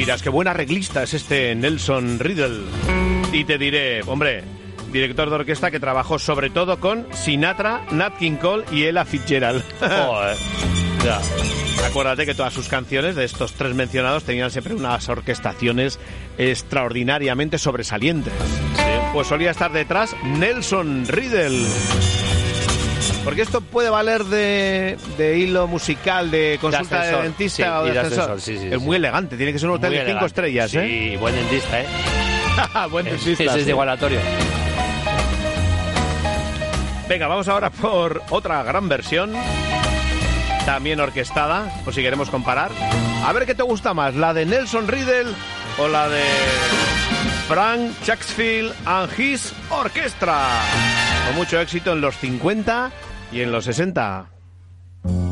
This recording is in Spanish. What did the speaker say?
Dirás, qué buen arreglista es este Nelson Riddle. Y te diré, hombre, director de orquesta que trabajó sobre todo con Sinatra, Nat King Cole y Ella Fitzgerald. Joder. Ya. Acuérdate que todas sus canciones de estos tres mencionados tenían siempre unas orquestaciones extraordinariamente sobresalientes. Sí. Pues solía estar detrás Nelson Riddle. Porque esto puede valer de hilo musical, de consulta de dentista, sí, o de ascensor. Sí, es muy elegante, tiene que ser un hotel de 5 estrellas, sí, ¿eh? Sí, buen dentista, ¿eh? Buen dentista. Ese es de igualatorio. Venga, vamos ahora por otra gran versión, también orquestada, por si queremos comparar. A ver qué te gusta más, la de Nelson Riddle o la de Frank Chaksfield and His Orchestra. Con mucho éxito en los 50 y en los 60.